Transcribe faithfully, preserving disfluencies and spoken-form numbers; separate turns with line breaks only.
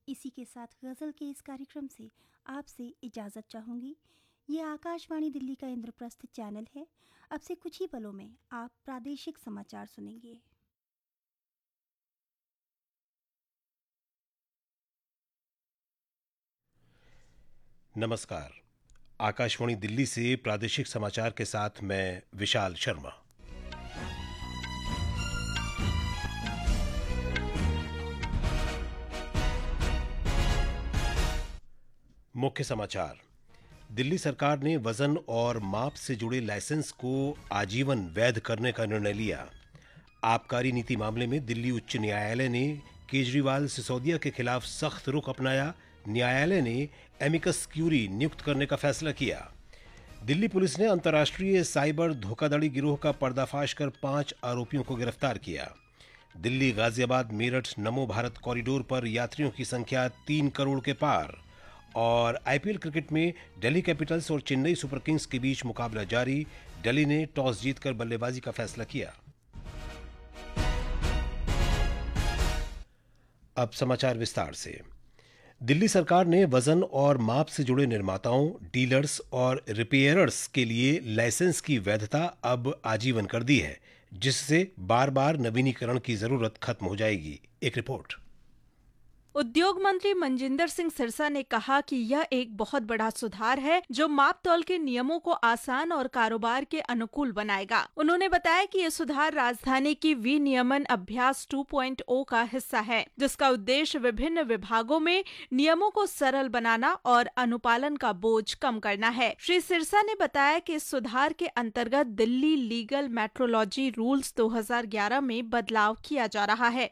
इसी के साथ गज़ल के इस कार्यक्रम से आपसे इजाज़त चाहूँगी। ये आकाशवाणी दिल्ली का इंद्रप्रस्थ चैनल है। अब से कुछ ही पलों में आप प्रादेशिक समाचार सुनेंगे।
नमस्कार। आकाशवाणी दिल्ली से प्रादेशिक समाचार के साथ मैं विशाल शर्मा। मुख्य समाचार। दिल्ली सरकार ने वजन और माप से जुड़े लाइसेंस को आजीवन वैध करने का निर्णय लिया। आबकारी नीति मामले में दिल्ली उच्च न्यायालय ने केजरीवाल सिसोदिया के खिलाफ सख्त रुख अपनाया। न्यायालय ने एमिकस क्यूरी नियुक्त करने का फैसला किया। दिल्ली पुलिस ने अंतर्राष्ट्रीय साइबर धोखाधड़ी गिरोह का पर्दाफाश कर पांच आरोपियों को गिरफ्तार किया। दिल्ली गाजियाबाद मेरठ नमो भारत कॉरिडोर पर यात्रियों की संख्या तीन करोड़ के पार। और आईपीएल क्रिकेट में दिल्ली कैपिटल्स और चेन्नई सुपर किंग्स के बीच मुकाबला जारी। दिल्ली ने टॉस जीतकर बल्लेबाजी का फैसला किया। अब समाचार विस्तार से। दिल्ली सरकार ने वजन और माप से जुड़े निर्माताओं, डीलर्स और रिपेयरर्स के लिए लाइसेंस की वैधता अब आजीवन कर दी है, जिससे बार बार नवीनीकरण की जरूरत खत्म हो जाएगी। एक रिपोर्ट।
उद्योग मंत्री मनजिंदर सिंह सिरसा ने कहा कि यह एक बहुत बड़ा सुधार है जो माप तौल के नियमों को आसान और कारोबार के अनुकूल बनाएगा। उन्होंने बताया कि यह सुधार राजधानी की विनियमन अभ्यास टू पॉइंट ओ का हिस्सा है, जिसका उद्देश्य विभिन्न विभागों में नियमों को सरल बनाना और अनुपालन का बोझ कम करना है। श्री सिरसा ने बताया कि इस सुधार के अंतर्गत दिल्ली लीगल मेट्रोलॉजी रूल्स दो हज़ार ग्यारह में बदलाव किया जा रहा है।